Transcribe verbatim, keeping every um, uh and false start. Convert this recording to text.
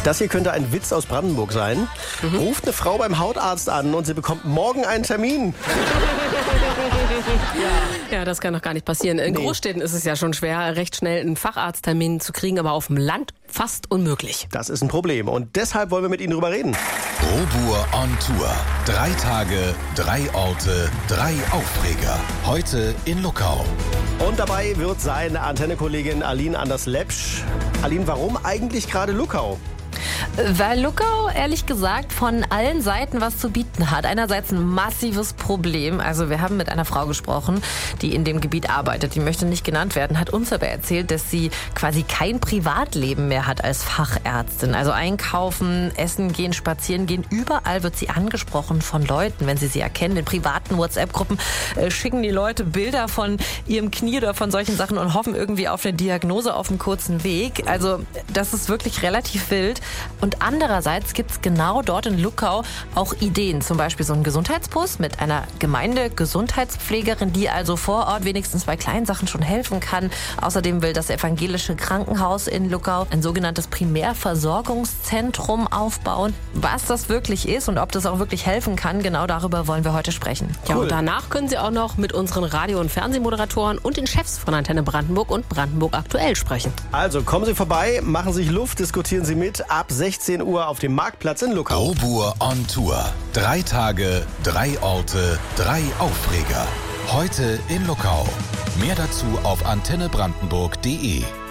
Das hier könnte ein Witz aus Brandenburg sein. Mhm. Ruft eine Frau beim Hautarzt an und sie bekommt morgen einen Termin. Ja. ja, das kann doch gar nicht passieren. In nee. Großstädten ist es ja schon schwer, recht schnell einen Facharzttermin zu kriegen, aber auf dem Land fast unmöglich. Das ist ein Problem und deshalb wollen wir mit Ihnen drüber reden. Robur on Tour. Drei Tage, drei Orte, drei Aufreger. Heute in Luckau. Und dabei wird sein Antenne-Kollegin Aline Anders-Lepsch. Aline, warum eigentlich gerade Luckau? Weil Luckau, ehrlich gesagt, von allen Seiten was zu bieten hat. Einerseits ein massives Problem. Also wir haben mit einer Frau gesprochen, die in dem Gebiet arbeitet. Die möchte nicht genannt werden, hat uns aber erzählt, dass sie quasi kein Privatleben mehr hat als Fachärztin. Also einkaufen, essen gehen, spazieren gehen. Überall wird sie angesprochen von Leuten, wenn sie sie erkennen. In privaten WhatsApp-Gruppen äh, schicken die Leute Bilder von ihrem Knie oder von solchen Sachen und hoffen irgendwie auf eine Diagnose auf dem kurzen Weg. Also das ist wirklich relativ wild. Und andererseits gibt es genau dort in Luckau auch Ideen. Zum Beispiel so einen Gesundheitsbus mit einer Gemeindegesundheitspflegerin, die also vor Ort wenigstens bei kleinen Sachen schon helfen kann. Außerdem will das evangelische Krankenhaus in Luckau ein sogenanntes Primärversorgungszentrum aufbauen. Was das wirklich ist und ob das auch wirklich helfen kann, genau darüber wollen wir heute sprechen. Ja, cool. Und danach können Sie auch noch mit unseren Radio- und Fernsehmoderatoren und den Chefs von Antenne Brandenburg und Brandenburg aktuell sprechen. Also kommen Sie vorbei, machen sich Luft, diskutieren Sie mit. Ab sechzehn Uhr auf dem Marktplatz in Luckau. Robur on Tour. Drei Tage, drei Orte, drei Aufreger. Heute in Luckau. Mehr dazu auf antenne brandenburg punkt de.